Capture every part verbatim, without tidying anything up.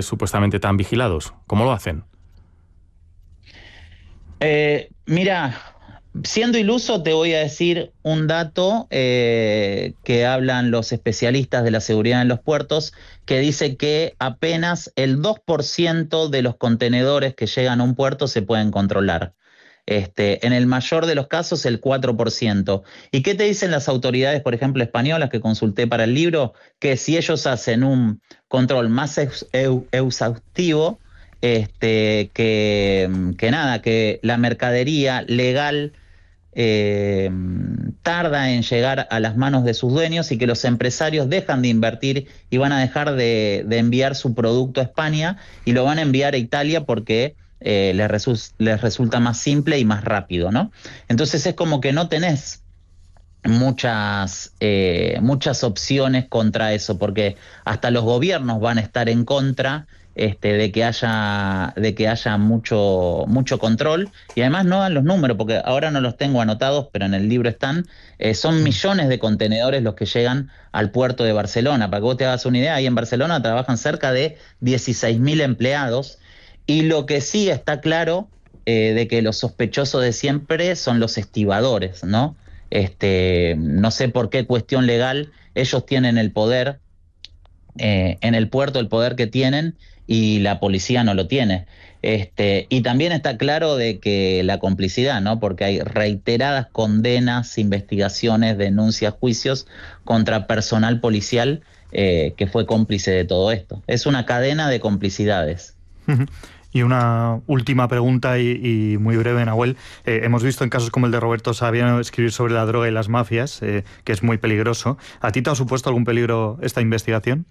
lugares supuestamente tan vigilados? ¿Cómo lo hacen? Eh, mira, siendo iluso te voy a decir un dato eh, que hablan los especialistas de la seguridad en los puertos, que dice que apenas el dos por ciento de los contenedores que llegan a un puerto se pueden controlar. Este, en el mayor de los casos, el cuatro por ciento. ¿Y qué te dicen las autoridades, por ejemplo, españolas que consulté para el libro? Que si ellos hacen un control más ex, eu, exhaustivo, este, que, que nada, que la mercadería legal eh, tarda en llegar a las manos de sus dueños y que los empresarios dejan de invertir y van a dejar de, de enviar su producto a España y lo van a enviar a Italia porque Eh, les, resu- les resulta más simple y más rápido, ¿no? Entonces es como que no tenés muchas, eh, muchas opciones contra eso, porque hasta los gobiernos van a estar en contra este, de que haya, de que haya mucho, mucho control, y además no dan los números, porque ahora no los tengo anotados, pero en el libro están, eh, son millones de contenedores los que llegan al puerto de Barcelona. Para que vos te hagas una idea, ahí en Barcelona trabajan cerca de dieciséis mil empleados. Y lo que sí está claro, eh, de que los sospechosos de siempre son los estibadores, ¿no? Este, no sé por qué cuestión legal ellos tienen el poder eh, en el puerto, el poder que tienen, y la policía no lo tiene. Este, y también está claro de que la complicidad, ¿no? Porque hay reiteradas condenas, investigaciones, denuncias, juicios contra personal policial eh, que fue cómplice de todo esto. Es una cadena de complicidades. Y una última pregunta y, y muy breve, Nahuel. Eh, hemos visto en casos como el de Roberto Saviano escribir sobre la droga y las mafias, eh, que es muy peligroso. ¿A ti te ha supuesto algún peligro esta investigación?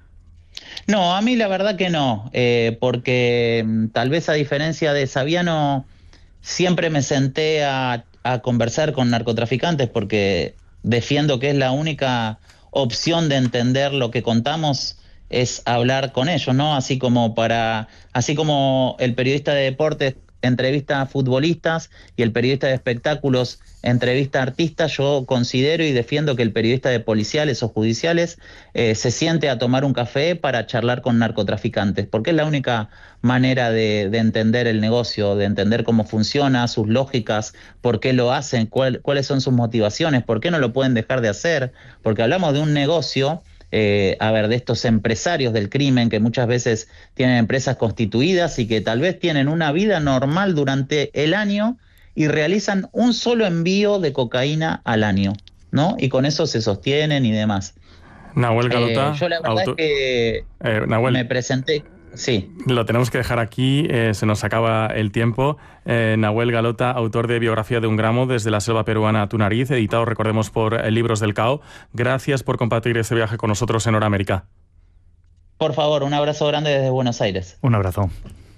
No, a mí la verdad que no, eh, porque tal vez a diferencia de Saviano, siempre me senté a, a conversar con narcotraficantes porque defiendo que es la única opción de entender lo que contamos, es hablar con ellos, ¿no? Así como para, así como el periodista de deportes entrevista a futbolistas y el periodista de espectáculos entrevista a artistas, yo considero y defiendo que el periodista de policiales o judiciales eh, se siente a tomar un café para charlar con narcotraficantes, porque es la única manera de, de entender el negocio, de entender cómo funciona, sus lógicas, por qué lo hacen, cuál, cuáles son sus motivaciones, por qué no lo pueden dejar de hacer, porque hablamos de un negocio. Eh, a ver, de estos empresarios del crimen que muchas veces tienen empresas constituidas y que tal vez tienen una vida normal durante el año y realizan un solo envío de cocaína al año, ¿no? Y con eso se sostienen y demás. Nahuel Galota. Eh, yo la verdad auto... es que eh, Nahuel, me presenté... Sí. Lo tenemos que dejar aquí, eh, se nos acaba el tiempo. Eh, Nahuel Galota, autor de Biografía de un gramo, desde la selva peruana a tu nariz, editado, recordemos, por eh, Libros del Cao. Gracias por compartir este viaje con nosotros en Hora América. Por favor, un abrazo grande desde Buenos Aires. Un abrazo.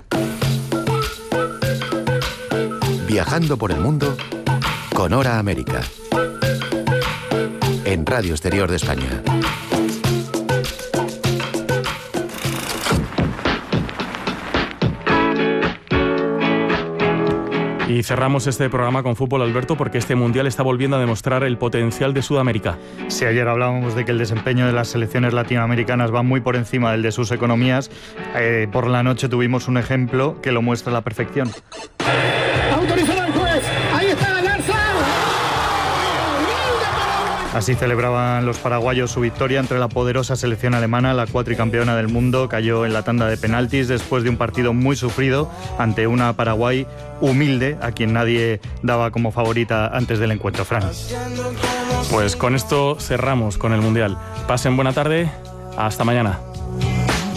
Viajando por el mundo con Hora América. En Radio Exterior de España. Y cerramos este programa con fútbol, Alberto, porque este Mundial está volviendo a demostrar el potencial de Sudamérica. Si ayer hablábamos de que el desempeño de las selecciones latinoamericanas va muy por encima del de sus economías, eh, por la noche tuvimos un ejemplo que lo muestra a la perfección. ¡Autorizado el juez! ¡Ahí está Garza! Así celebraban los paraguayos su victoria entre la poderosa selección alemana, la cuatricampeona del mundo. Cayó en la tanda de penaltis después de un partido muy sufrido ante una Paraguay humilde, a quien nadie daba como favorita antes del encuentro, Fran. Pues con esto cerramos con el Mundial. Pasen buena tarde, hasta mañana.